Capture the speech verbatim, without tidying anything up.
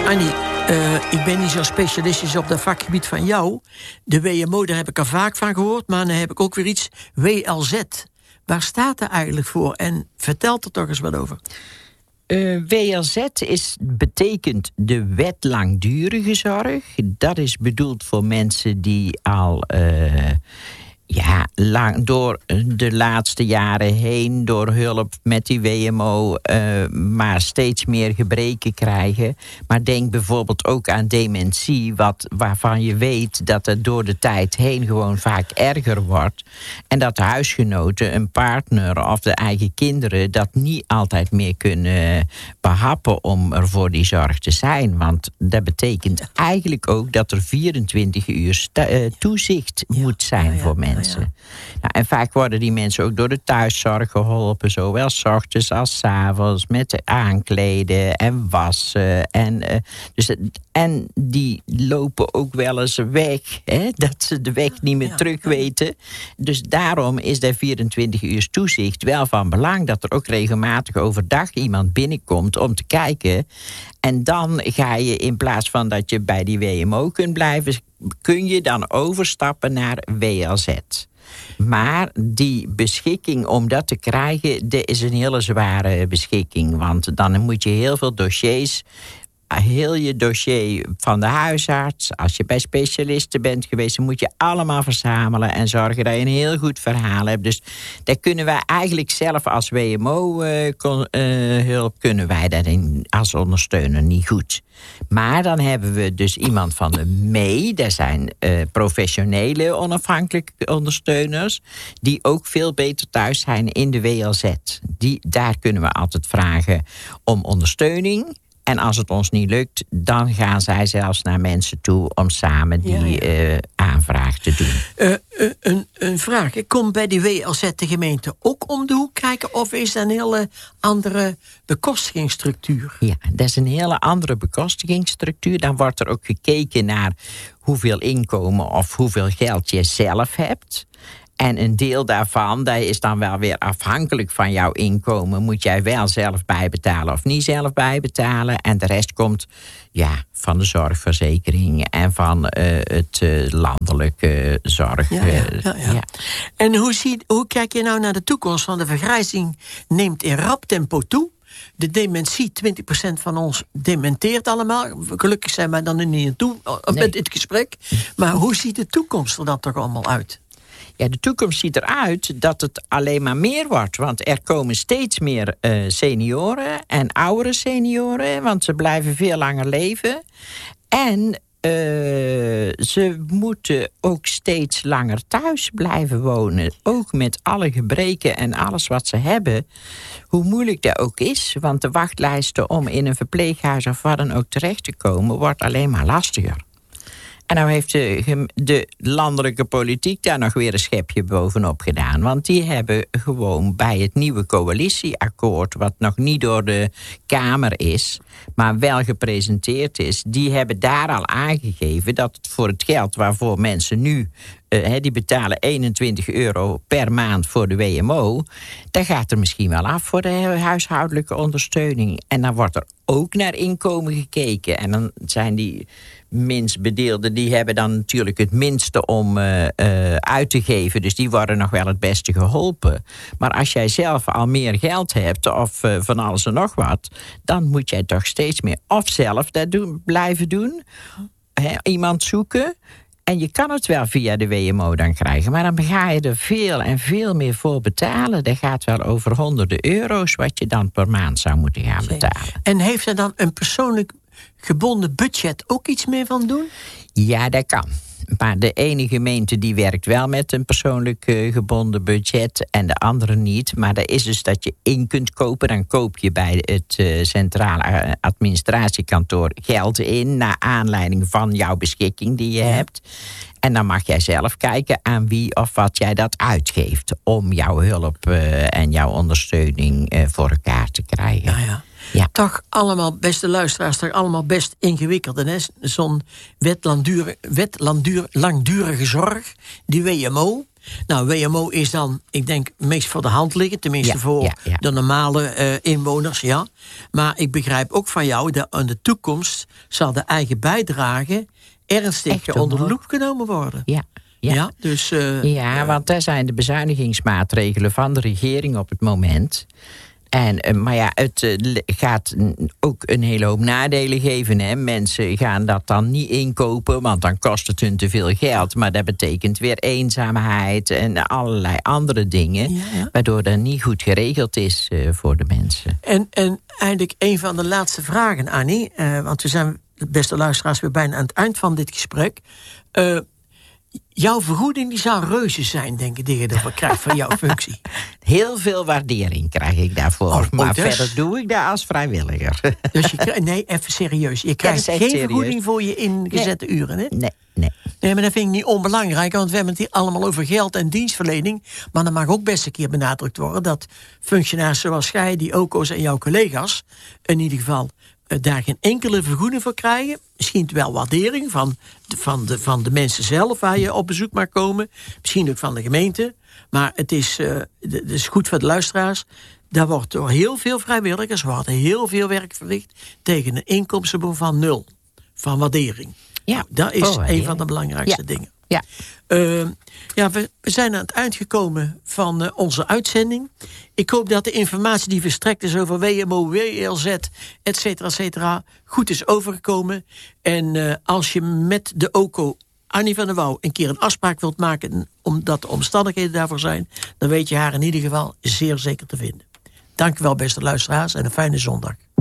Annie, uh, ik ben niet zo specialistisch op dat vakgebied van jou. De W M O, daar heb ik er vaak van gehoord, maar dan heb ik ook weer iets. W L Z, waar staat dat eigenlijk voor? En vertel er toch eens wat over. Uh, W L Z is, betekent de wet langdurige zorg. Dat is bedoeld voor mensen die al uh, ja, lang, door de laatste jaren heen, door hulp met die W M O, uh, maar steeds meer gebreken krijgen. Maar denk bijvoorbeeld ook aan dementie, wat, waarvan je weet dat het door de tijd heen gewoon vaak erger wordt. En dat de huisgenoten, een partner of de eigen kinderen dat niet altijd meer kunnen behappen om er voor die zorg te zijn. Want dat betekent eigenlijk ook dat er vierentwintig uur sta- uh, toezicht ja, moet zijn ja, ja, voor mensen. Ja, ja. Nou, en vaak worden die mensen ook door de thuiszorg geholpen, zowel 's ochtends als 's avonds, met aankleden en wassen. En, uh, dus, en die lopen ook wel eens weg, hè, dat ze de weg niet meer ja, terug weten. Dus daarom is dat vierentwintig uur toezicht wel van belang, dat er ook regelmatig overdag iemand binnenkomt om te kijken. En dan ga je, in plaats van dat je bij die W M O kunt blijven, kun je dan overstappen naar W L Z. Maar die beschikking om dat te krijgen, dat is een hele zware beschikking. Want dan moet je heel veel dossiers, heel je dossier van de huisarts, als je bij specialisten bent geweest, dan moet je allemaal verzamelen en zorgen dat je een heel goed verhaal hebt. Dus dat kunnen wij eigenlijk zelf als W M O-hulp, uh, kunnen wij dat in, als ondersteuner niet goed. Maar dan hebben we dus iemand van de M E E, dat zijn uh, professionele onafhankelijke ondersteuners, die ook veel beter thuis zijn in de W L Z. Die, daar kunnen we altijd vragen om ondersteuning. En als het ons niet lukt, dan gaan zij zelfs naar mensen toe om samen die ja, ja. Uh, aanvraag te doen. Uh, uh, een, een vraag. Ik kom bij die W L Z de gemeente ook om de hoek kijken, of is dat een hele andere bekostigingsstructuur? Ja, dat is een hele andere bekostigingsstructuur. Dan wordt er ook gekeken naar hoeveel inkomen of hoeveel geld je zelf hebt. En een deel daarvan, dat is dan wel weer afhankelijk van jouw inkomen. Moet jij wel zelf bijbetalen of niet zelf bijbetalen. En de rest komt ja, van de zorgverzekering en van uh, het uh, landelijke zorg. Ja, ja, ja, ja. Ja. En hoe, ziet, hoe kijk je nou naar de toekomst? Want de vergrijzing neemt in rap tempo toe. De dementie, twintig procent van ons dementeert allemaal. Gelukkig zijn wij dan er niet aan toe met nee. dit gesprek. Maar hoe ziet de toekomst er dan toch allemaal uit? Ja, de toekomst ziet eruit dat het alleen maar meer wordt. Want er komen steeds meer uh, senioren en oudere senioren. Want ze blijven veel langer leven. En uh, ze moeten ook steeds langer thuis blijven wonen. Ook met alle gebreken en alles wat ze hebben. Hoe moeilijk dat ook is. Want de wachtlijsten om in een verpleeghuis of wat dan ook terecht te komen, wordt alleen maar lastiger. En nou heeft de, de landelijke politiek daar nog weer een schepje bovenop gedaan. Want die hebben gewoon bij het nieuwe coalitieakkoord, wat nog niet door de Kamer is, maar wel gepresenteerd is, die hebben daar al aangegeven dat het voor het geld waarvoor mensen nu, uh, die betalen eenentwintig euro per maand voor de W M O, dat gaat er misschien wel af voor de huishoudelijke ondersteuning. En dan wordt er ook naar inkomen gekeken. En dan zijn die minst bedeelden, die hebben dan natuurlijk het minste om uh, uh, uit te geven. Dus die worden nog wel het beste geholpen. Maar als jij zelf al meer geld hebt of uh, van alles en nog wat, dan moet jij toch steeds meer of zelf dat doen, blijven doen. He, iemand zoeken. En je kan het wel via de W M O dan krijgen, maar dan ga je er veel en veel meer voor betalen. Dat gaat wel over honderden euro's wat je dan per maand zou moeten gaan betalen. En heeft er dan een persoonlijk gebonden budget ook iets meer van doen? Ja, dat kan. Maar de ene gemeente die werkt wel met een persoonlijk uh, gebonden budget en de andere niet. Maar dat is dus dat je in kunt kopen. Dan koop je bij het uh, centrale administratiekantoor geld in naar aanleiding van jouw beschikking die je ja. hebt. En dan mag jij zelf kijken aan wie of wat jij dat uitgeeft om jouw hulp uh, en jouw ondersteuning uh, voor elkaar te krijgen. Ja, ja. Ja. Toch allemaal, beste luisteraars, toch allemaal best ingewikkeld. En zo'n wet, langdurig, wet langdurig, langdurige zorg, die W M O. Nou, W M O is dan, ik denk, meest voor de hand liggen. Tenminste ja, voor ja, ja. de normale uh, inwoners, ja. Maar ik begrijp ook van jou dat in de toekomst zal de eigen bijdrage ernstig onder de loep genomen worden. Ja. Ja, ja, dus, uh, ja uh, want daar zijn de bezuinigingsmaatregelen van de regering op het moment. En, uh, maar ja, het uh, gaat ook een hele hoop nadelen geven. Hè. Mensen gaan dat dan niet inkopen, want dan kost het hun te veel geld. Maar dat betekent weer eenzaamheid en allerlei andere dingen. Ja, ja. Waardoor dat niet goed geregeld is uh, voor de mensen. En, en eigenlijk een van de laatste vragen, Annie. Uh, want we zijn, beste luisteraars, weer bijna aan het eind van dit gesprek. Uh, Jouw vergoeding die zou reuze zijn, denk ik, die je ervoor krijgt van jouw functie. Heel veel waardering krijg ik daarvoor. Oh, maar oh, dus... verder doe ik dat als vrijwilliger. Dus je krijgt, nee, even serieus. Je krijgt ja, geen serieus. vergoeding voor je ingezette nee. uren, hè? Nee, nee. Nee, maar dat vind ik niet onbelangrijk, want we hebben het hier allemaal over geld en dienstverlening. Maar dan mag ook best een keer benadrukt worden dat functionarissen zoals jij, die Oko's en jouw collega's, in ieder geval daar geen enkele vergoeding voor krijgen. Misschien wel waardering van de, van, de, van de mensen zelf waar je op bezoek mag komen. Misschien ook van de gemeente. Maar het is, uh, het is goed voor de luisteraars. Daar wordt door heel veel vrijwilligers wordt heel veel werk verricht tegen een inkomstenboom van nul. Van waardering. Ja, nou, dat is oh, een ja. van de belangrijkste ja. dingen. Ja. Uh, ja, we, we zijn aan het uitgekomen van uh, onze uitzending. Ik hoop dat de informatie die verstrekt is over W M O, W L Z, et cetera, et cetera, goed is overgekomen. En uh, als je met de O C O, Annie van der Wouw, een keer een afspraak wilt maken, omdat de omstandigheden daarvoor zijn, dan weet je haar in ieder geval zeer zeker te vinden. Dank u wel, beste luisteraars, en een fijne zondag.